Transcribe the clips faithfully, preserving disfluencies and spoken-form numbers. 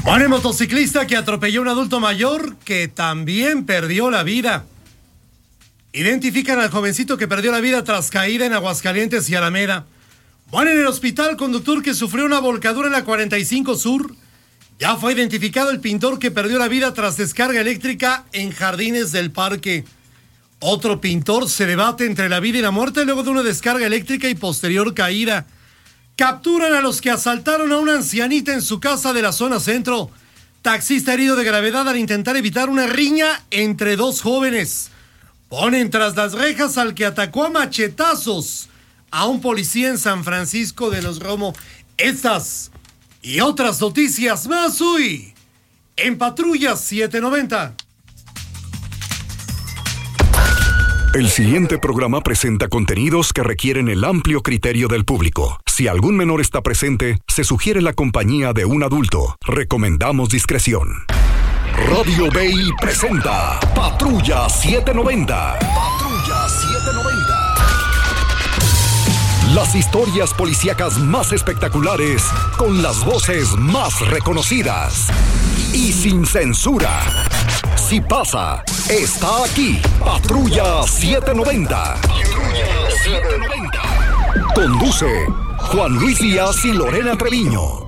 Bueno, el motociclista que atropelló a un adulto mayor que también perdió la vida. Identifican al jovencito que perdió la vida tras caída en Aguascalientes y Alameda. Bueno, en el hospital, conductor que sufrió una volcadura en la cuarenta y cinco Sur. Ya fue identificado el pintor que perdió la vida tras descarga eléctrica en Jardines del Parque. Otro pintor se debate entre la vida y la muerte luego de una descarga eléctrica y posterior caída. Capturan a los que asaltaron a una ancianita en su casa de la zona centro. Taxista herido de gravedad al intentar evitar una riña entre dos jóvenes. Ponen tras las rejas al que atacó a machetazos a un policía en San Francisco de los Romo. Estas y otras noticias más hoy en Patrulla setecientos noventa. El siguiente programa presenta contenidos que requieren el amplio criterio del público. Si algún menor está presente, se sugiere la compañía de un adulto. Recomendamos discreción. Radio B I presenta Patrulla setecientos noventa. Patrulla setecientos noventa. Las historias policíacas más espectaculares con las voces más reconocidas y sin censura. Si pasa, está aquí. Patrulla setecientos noventa. Patrulla setecientos noventa. Conduce Juan Luis Díaz y Lorena Treviño.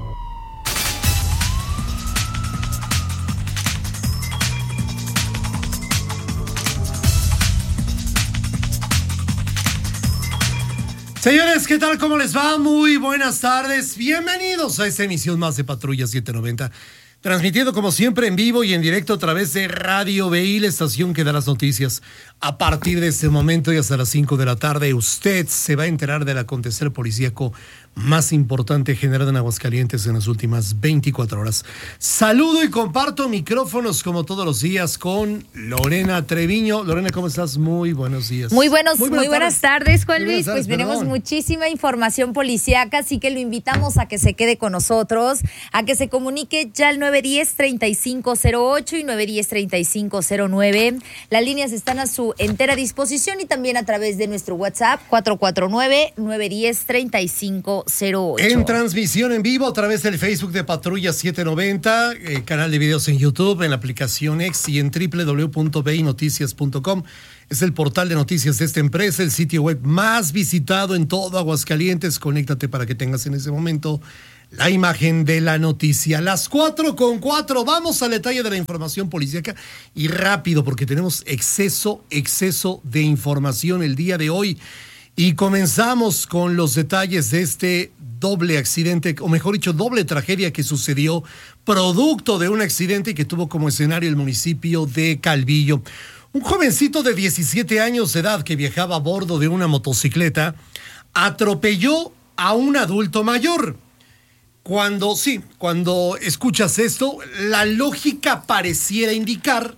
Señores, ¿qué tal? ¿Cómo les va? Muy buenas tardes. Bienvenidos a esta emisión más de Patrulla setecientos noventa. Transmitiendo como siempre en vivo y en directo a través de Radio B I, la estación que da las noticias. A partir de este momento y hasta las cinco de la tarde, usted se va a enterar del acontecer policíaco más importante generado en Aguascalientes en las últimas veinticuatro horas. Saludo y comparto micrófonos como todos los días con Lorena Treviño. Lorena, ¿cómo estás? Muy buenos días. Muy buenos, muy buenas, muy buenas tardes, tardes, Juan Luis. Tardes, pues tenemos perdón. muchísima información policíaca, así que lo invitamos a que se quede con nosotros, a que se comunique ya al nueve uno cero, tres cinco cero ocho y nueve uno cero, tres cinco cero nueve. Las líneas están a su entera disposición y también a través de nuestro WhatsApp cuatro cuatro nueve, nueve uno cero, tres cinco cero ocho. En transmisión en vivo a través del Facebook de Patrulla setecientos noventa, eh, canal de videos en YouTube, en la aplicación X y en doble u doble u doble u punto b i noticias punto com. Es el portal de noticias de esta empresa, el sitio web más visitado en todo Aguascalientes. Conéctate para que tengas en ese momento la imagen de la noticia. Las cuatro con cuatro. Vamos al detalle de la información policíaca y rápido porque tenemos exceso, exceso de información el día de hoy. Y comenzamos con los detalles de este doble accidente, o mejor dicho, doble tragedia que sucedió producto de un accidente que tuvo como escenario el municipio de Calvillo. Un jovencito de diecisiete años de edad que viajaba a bordo de una motocicleta atropelló a un adulto mayor. Cuando, sí, cuando escuchas esto, la lógica pareciera indicar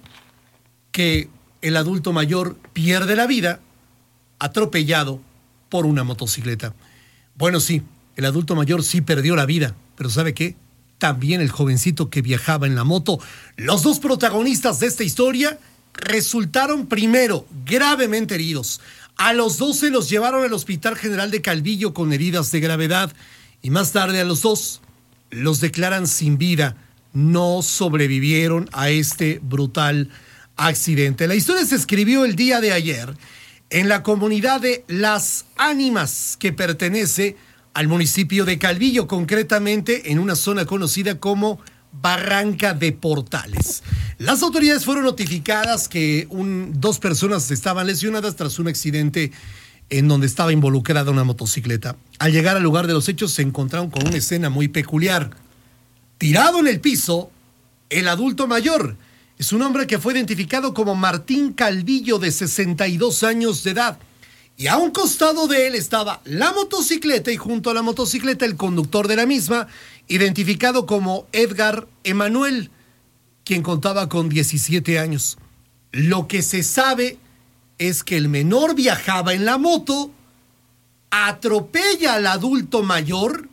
que el adulto mayor pierde la vida atropellado por una motocicleta. Bueno, sí, el adulto mayor sí perdió la vida, pero ¿sabe qué? También el jovencito que viajaba en la moto. Los dos protagonistas de esta historia resultaron primero gravemente heridos. A los dos se los llevaron al Hospital General de Calvillo con heridas de gravedad y más tarde a los dos los declaran sin vida. No sobrevivieron a este brutal accidente. La historia se escribió el día de ayer en la comunidad de Las Ánimas, que pertenece al municipio de Calvillo, concretamente en una zona conocida como Barranca de Portales. Las autoridades fueron notificadas que un, dos personas estaban lesionadas tras un accidente en donde estaba involucrada una motocicleta. Al llegar al lugar de los hechos se encontraron con una escena muy peculiar. Tirado en el piso, el adulto mayor. Es un hombre que fue identificado como Martín Calvillo, de sesenta y dos años de edad. Y a un costado de él estaba la motocicleta y junto a la motocicleta el conductor de la misma, identificado como Edgar Emanuel, quien contaba con diecisiete años. Lo que se sabe es que el menor viajaba en la moto, atropella al adulto mayor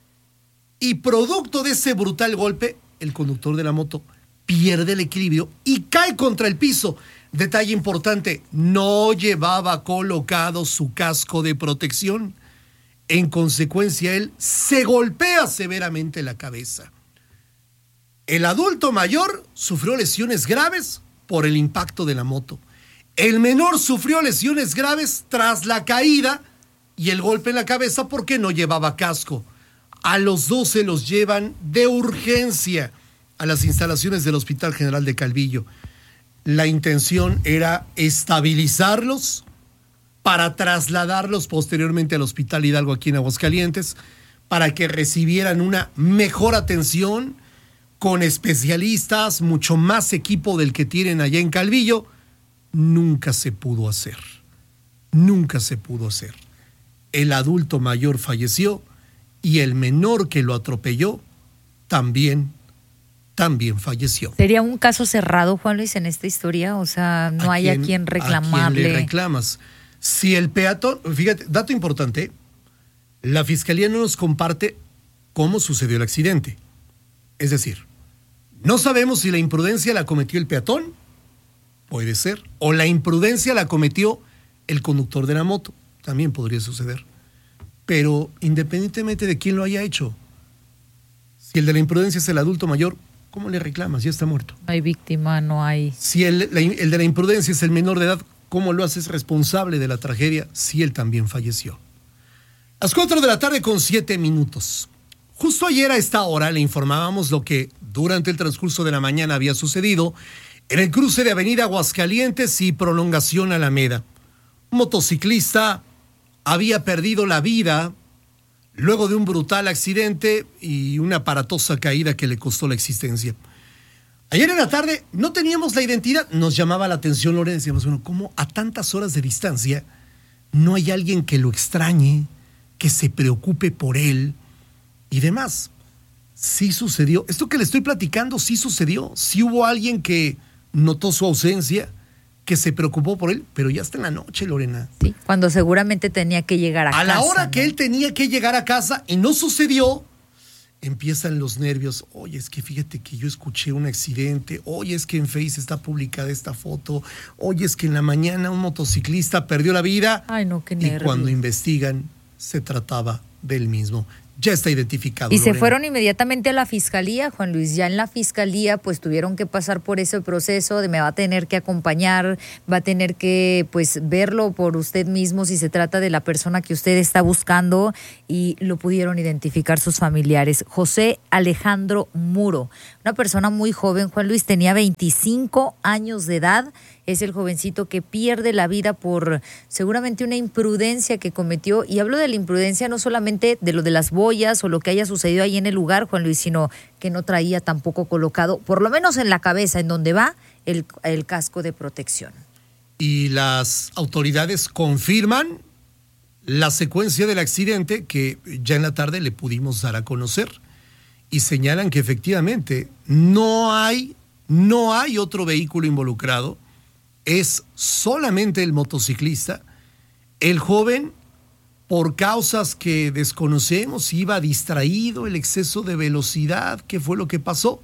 y producto de ese brutal golpe, el conductor de la moto pierde el equilibrio y cae contra el piso. Detalle importante, no llevaba colocado su casco de protección. En consecuencia, él se golpea severamente la cabeza. El adulto mayor sufrió lesiones graves por el impacto de la moto. El menor sufrió lesiones graves tras la caída y el golpe en la cabeza porque no llevaba casco. A los dos se los llevan de urgencia a las instalaciones del Hospital General de Calvillo. La intención era estabilizarlos para trasladarlos posteriormente al Hospital Hidalgo aquí en Aguascalientes, para que recibieran una mejor atención con especialistas, mucho más equipo del que tienen allá en Calvillo. Nunca se pudo hacer. Nunca se pudo hacer. El adulto mayor falleció y el menor que lo atropelló también, también falleció. ¿Sería un caso cerrado, Juan Luis, en esta historia? O sea, no hay a quien reclamarle. ¿A quién le reclamas? Si el peatón, fíjate, dato importante, la Fiscalía no nos comparte cómo sucedió el accidente. Es decir, no sabemos si la imprudencia la cometió el peatón, puede ser, o la imprudencia la cometió el conductor de la moto, también podría suceder. Pero independientemente de quién lo haya hecho, si el de la imprudencia es el adulto mayor, ¿cómo le reclamas? Ya está muerto. No hay víctima, no hay... Si el, la, el de la imprudencia es el menor de edad, ¿cómo lo haces responsable de la tragedia si él también falleció? Las cuatro de la tarde con siete minutos. Justo ayer a esta hora le informábamos lo que durante el transcurso de la mañana había sucedido en el cruce de Avenida Aguascalientes y Prolongación Alameda. Un motociclista había perdido la vida luego de un brutal accidente y una aparatosa caída que le costó la existencia. Ayer en la tarde no teníamos la identidad, nos llamaba la atención, Lorena, decíamos, bueno, ¿cómo a tantas horas de distancia no hay alguien que lo extrañe, que se preocupe por él y demás? Sí sucedió, esto que le estoy platicando sí sucedió, sí hubo alguien que notó su ausencia, que se preocupó por él, pero ya está en la noche, Lorena. Sí, cuando seguramente tenía que llegar a, a casa. A la hora ¿no? que él tenía que llegar a casa y no sucedió, empiezan los nervios. Oye, es que fíjate que yo escuché un accidente. Oye, es que en Face está publicada esta foto. Oye, es que en la mañana un motociclista perdió la vida. Ay, no, qué nervios. Y cuando investigan, se trataba del mismo. Ya está identificado. Y Lorena. Se fueron inmediatamente a la fiscalía, Juan Luis. Ya en la fiscalía pues tuvieron que pasar por ese proceso de me va a tener que acompañar, va a tener que pues verlo por usted mismo si se trata de la persona que usted está buscando, y lo pudieron identificar sus familiares. José Alejandro Muro, una persona muy joven, Juan Luis, tenía veinticinco años de edad. Es el jovencito que pierde la vida por seguramente una imprudencia que cometió. Y hablo de la imprudencia no solamente de lo de las boyas o lo que haya sucedido ahí en el lugar, Juan Luis, sino que no traía tampoco colocado, por lo menos en la cabeza, en donde va, el, el casco de protección. Y las autoridades confirman la secuencia del accidente que ya en la tarde le pudimos dar a conocer. Y señalan que efectivamente no hay, no hay otro vehículo involucrado. Es solamente el motociclista. El joven, por causas que desconocemos, iba distraído, el exceso de velocidad, ¿qué fue lo que pasó?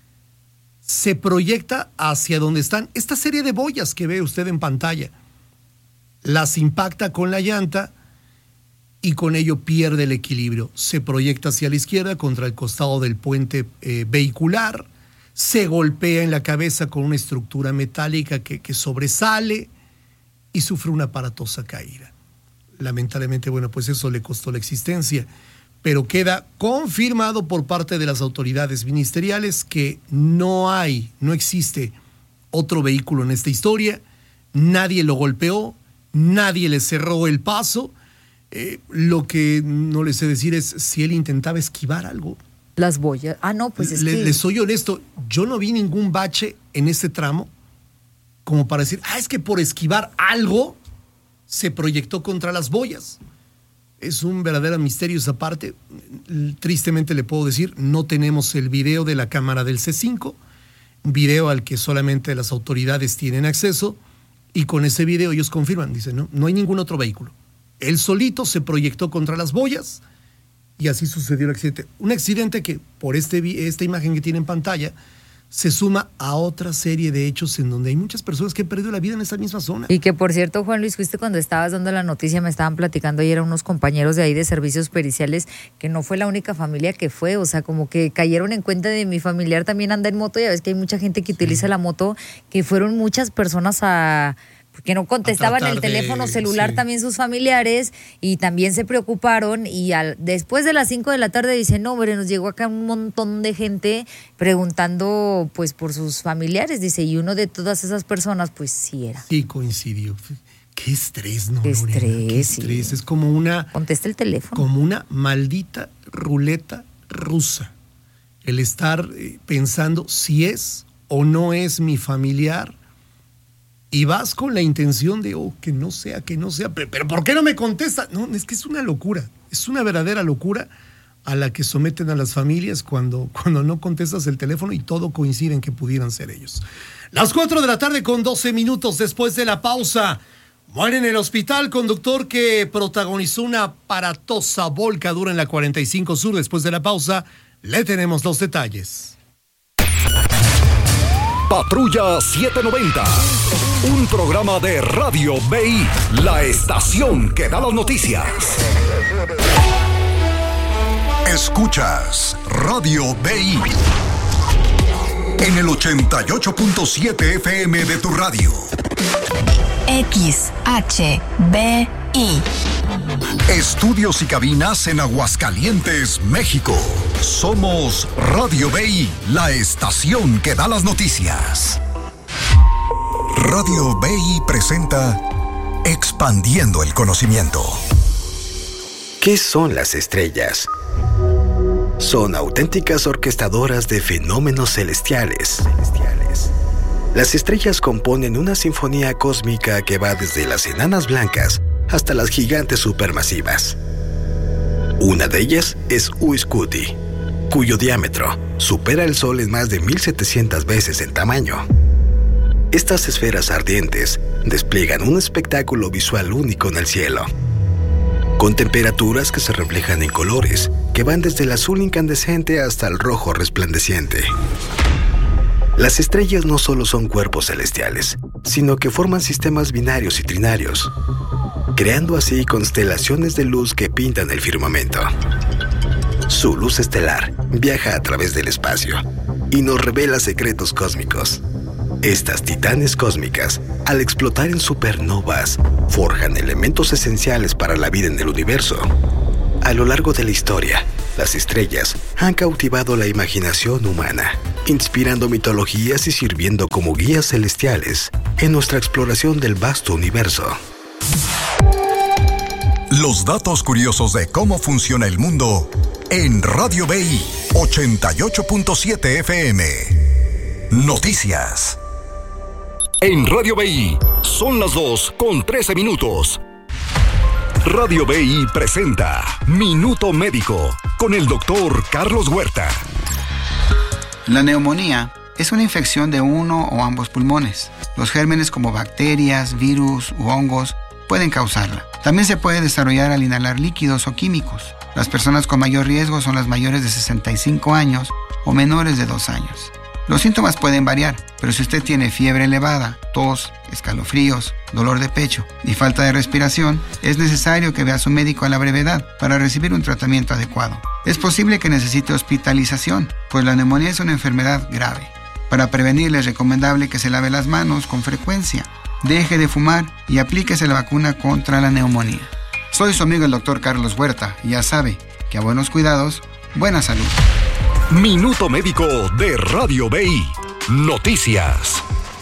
Se proyecta hacia donde están esta serie de boyas que ve usted en pantalla. Las impacta con la llanta y con ello pierde el equilibrio. Se proyecta hacia la izquierda contra el costado del puente eh, vehicular. Se golpea en la cabeza con una estructura metálica que, que sobresale y sufre una aparatosa caída. Lamentablemente, bueno, pues eso le costó la existencia, pero queda confirmado por parte de las autoridades ministeriales que no hay, no existe otro vehículo en esta historia, nadie lo golpeó, nadie le cerró el paso. Eh, lo que no le sé decir es si él intentaba esquivar algo. Las boyas. Ah, no, pues es le, que... Le soy honesto, yo no vi ningún bache en este tramo como para decir, ah, es que por esquivar algo se proyectó contra las boyas. Es un verdadero misterio esa parte. Tristemente le puedo decir, no tenemos el video de la cámara del C cinco, video al que solamente las autoridades tienen acceso, y con ese video ellos confirman, dicen, no, no hay ningún otro vehículo. Él solito se proyectó contra las boyas y así sucedió el accidente. Un accidente que, por este, esta imagen que tiene en pantalla, se suma a otra serie de hechos en donde hay muchas personas que han perdido la vida en esa misma zona. Y que, por cierto, Juan Luis, justo cuando estabas dando la noticia me estaban platicando ayer unos compañeros de ahí de servicios periciales que no fue la única familia que fue, o sea, como que cayeron en cuenta de mi familiar también anda en moto, ya ves que hay mucha gente que utiliza sí. la moto, que fueron muchas personas a... que no contestaban el teléfono de, celular sí. también sus familiares y también se preocuparon y al, después de las cinco de la tarde dicen, no, hombre, nos llegó acá un montón de gente preguntando pues por sus familiares, dice, y uno de todas esas personas pues sí era. Sí, coincidió. Qué estrés, ¿no? Qué estrés, Lorena? Qué estrés. Sí. Es como una... Contesta el teléfono. Como una maldita ruleta rusa. El estar pensando si es o no es mi familiar. Y vas con la intención de, oh, que no sea, que no sea, pero, pero ¿por qué no me contesta? No, es que es una locura, es una verdadera locura a la que someten a las familias cuando, cuando no contestas el teléfono y todo coincide en que pudieran ser ellos. Las cuatro de la tarde con doce minutos después de la pausa. Muere en el hospital conductor que protagonizó una aparatosa volcadura en la cuarenta y cinco Sur. Después de la pausa, le tenemos los detalles. Patrulla setecientos noventa, un programa de Radio B I, la estación que da las noticias. Escuchas Radio B I en el ochenta y ocho punto siete F M de tu radio. X H B I. Estudios y cabinas en Aguascalientes, México. Somos Radio B I, la estación que da las noticias. Radio B I presenta Expandiendo el Conocimiento. ¿Qué son las estrellas? Son auténticas orquestadoras de fenómenos celestiales. Las estrellas componen una sinfonía cósmica que va desde las enanas blancas hasta las gigantes supermasivas. Una de ellas es Uiscuti, cuyo diámetro supera el Sol en más de mil setecientas veces en tamaño. Estas esferas ardientes despliegan un espectáculo visual único en el cielo, con temperaturas que se reflejan en colores que van desde el azul incandescente hasta el rojo resplandeciente. Las estrellas no solo son cuerpos celestiales, sino que forman sistemas binarios y trinarios, creando así constelaciones de luz que pintan el firmamento. Su luz estelar viaja a través del espacio y nos revela secretos cósmicos. Estas titanes cósmicas, al explotar en supernovas, forjan elementos esenciales para la vida en el universo. A lo largo de la historia, las estrellas han cautivado la imaginación humana, inspirando mitologías y sirviendo como guías celestiales en nuestra exploración del vasto universo. Los datos curiosos de cómo funciona el mundo en Radio B I ochenta y ocho punto siete F M. Noticias. En Radio B I son las dos con trece minutos. Radio B I presenta Minuto Médico con el doctor Carlos Huerta. La neumonía es una infección de uno o ambos pulmones. Los gérmenes como bacterias, virus u hongos pueden causarla. También se puede desarrollar al inhalar líquidos o químicos. Las personas con mayor riesgo son las mayores de sesenta y cinco años o menores de dos años. Los síntomas pueden variar, pero si usted tiene fiebre elevada, tos, escalofríos, dolor de pecho y falta de respiración, es necesario que vea a su médico a la brevedad para recibir un tratamiento adecuado. Es posible que necesite hospitalización, pues la neumonía es una enfermedad grave. Para prevenirle es recomendable que se lave las manos con frecuencia, deje de fumar y aplíquese la vacuna contra la neumonía. Soy su amigo el doctor Carlos Huerta y ya sabe que a buenos cuidados, buena salud. Minuto Médico de Radio B I. Noticias.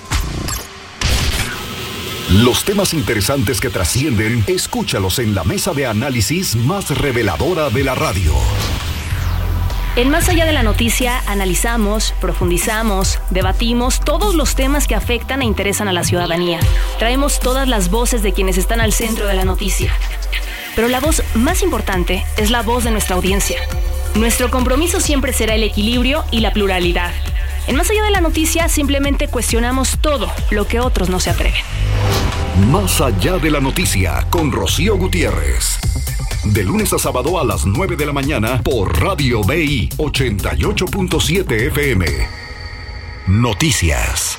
Los temas interesantes que trascienden, escúchalos en la mesa de análisis más reveladora de la radio. En Más Allá de la Noticia analizamos, profundizamos, debatimos todos los temas que afectan e interesan a la ciudadanía. Traemos todas las voces de quienes están al centro de la noticia. Pero la voz más importante es la voz de nuestra audiencia. Nuestro compromiso siempre será el equilibrio y la pluralidad. En Más Allá de la Noticia simplemente cuestionamos todo lo que otros no se atreven. Más Allá de la Noticia con Rocío Gutiérrez. De lunes a sábado a las nueve de la mañana por Radio B I ochenta y ocho punto siete F M. Noticias.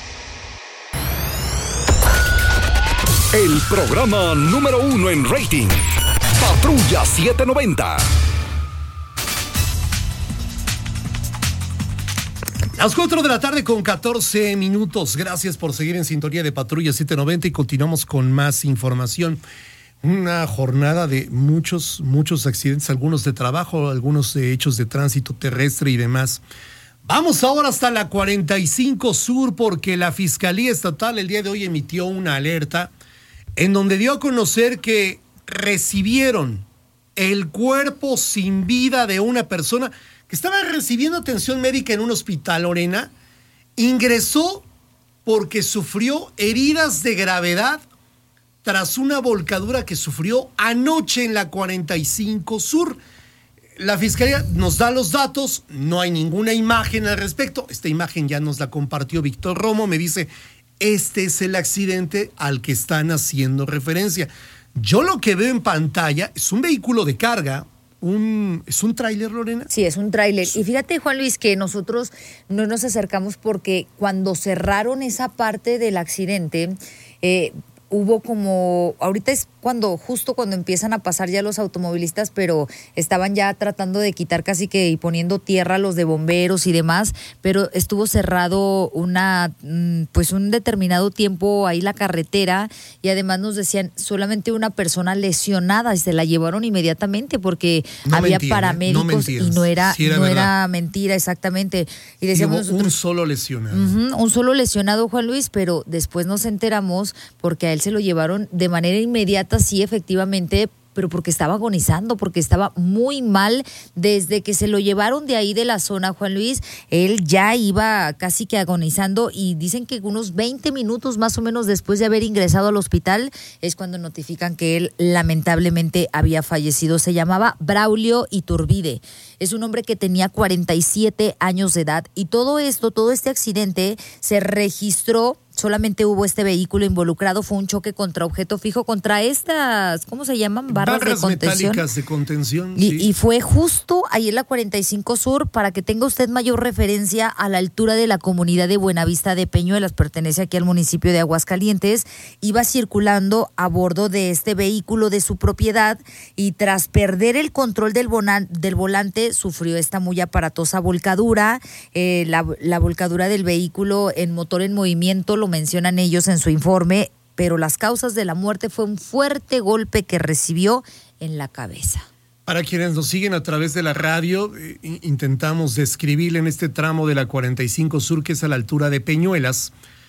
El programa número uno en rating. Patrulla setecientos noventa. Las cuatro de la tarde con catorce minutos. Gracias por seguir en sintonía de Patrulla setecientos noventa y continuamos con más información. Una jornada de muchos, muchos accidentes, algunos de trabajo, algunos de hechos de tránsito terrestre y demás. Vamos ahora hasta la cuarenta y cinco Sur porque la Fiscalía Estatal el día de hoy emitió una alerta en donde dio a conocer que recibieron el cuerpo sin vida de una persona que estaba recibiendo atención médica en un hospital, Lorena. Ingresó porque sufrió heridas de gravedad tras una volcadura que sufrió anoche en la cuarenta y cinco Sur. La Fiscalía nos da los datos, no hay ninguna imagen al respecto. Esta imagen ya nos la compartió Víctor Romo, me dice, este es el accidente al que están haciendo referencia. Yo lo que veo en pantalla es un vehículo de carga. Un, ¿Es un tráiler, Lorena? Sí, es un tráiler. Y fíjate, Juan Luis, que nosotros no nos acercamos porque cuando cerraron esa parte del accidente, eh, hubo como, ahorita es cuando, justo cuando empiezan a pasar ya los automovilistas, pero estaban ya tratando de quitar casi que y poniendo tierra a los de bomberos y demás, pero estuvo cerrado una, pues un determinado tiempo ahí la carretera y además nos decían solamente una persona lesionada y se la llevaron inmediatamente porque no había mentían, paramédicos ¿eh? No y no era, sí era, no era mentira exactamente. Y decíamos nosotros, un solo lesionado. Uh-huh, un solo lesionado, Juan Luis, pero después nos enteramos porque a él se lo llevaron de manera inmediata, sí, efectivamente, pero porque estaba agonizando, porque estaba muy mal. Desde que se lo llevaron de ahí de la zona, Juan Luis, él ya iba casi que agonizando y dicen que unos veinte minutos más o menos después de haber ingresado al hospital es cuando notifican que él lamentablemente había fallecido. Se llamaba Braulio Iturbide. Es un hombre que tenía cuarenta y siete años de edad y todo esto, todo este accidente se registró. Solamente hubo este vehículo involucrado, fue un choque contra objeto fijo, contra estas, ¿cómo se llaman? Barras, Barras de contención. metálicas de contención. Y, sí. y fue justo ahí en la cuarenta y cinco Sur, para que tenga usted mayor referencia, a la altura de la comunidad de Buenavista de Peñuelas, pertenece aquí al municipio de Aguascalientes. Iba circulando a bordo de este vehículo de su propiedad y tras perder el control del, bonan, del volante sufrió esta muy aparatosa volcadura. Eh, la, la volcadura del vehículo en motor en movimiento, lo mencionan ellos en su informe, pero las causas de la muerte fue un fuerte golpe que recibió en la cabeza. Para quienes nos siguen a través de la radio, eh, intentamos describir en este tramo de la cuarenta y cinco Sur, que es a la altura de Peñuelas,